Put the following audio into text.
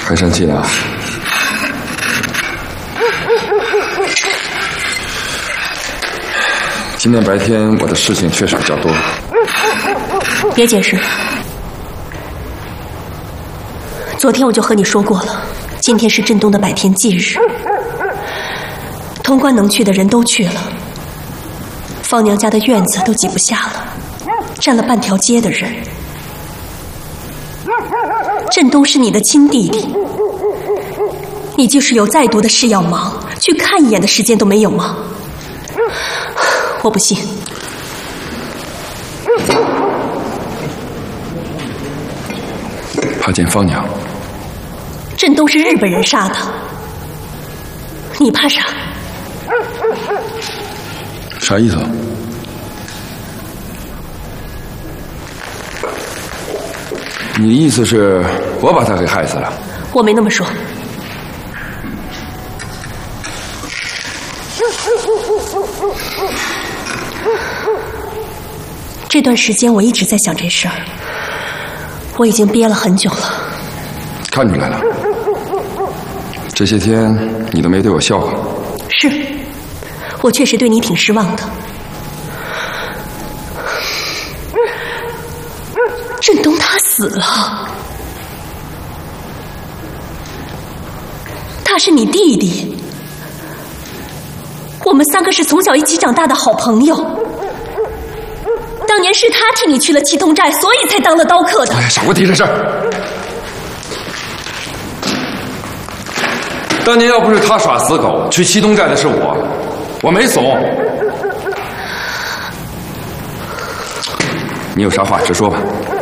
还生气啊？今天白天我的事情确实比较多。 别解释了。昨天我就和你说过了，今天是振东的百天忌日，潼关能去的人都去了，方娘家的院子都挤不下了，占了半条街的人。振东是你的亲弟弟，你就是有再多的事要忙，去看一眼的时间都没有吗？我不信。 怕见方娘。 振东是日本人杀的，你怕啥？ 啥意思？你的意思是我把他给害死了？ 我没那么说。这段时间我一直在想这事儿，我已经憋了很久了。 看出来了，这些天你都没对我笑话。 是，我确实对你挺失望的。振东他死了，他是你弟弟，我们三个是从小一起长大的好朋友。当年是他替你去了七通寨，所以才当了刀客的。 哎呀，少给我提这事儿！当年要不是他耍死狗，去七通寨的是我没怂。你有啥话直说吧。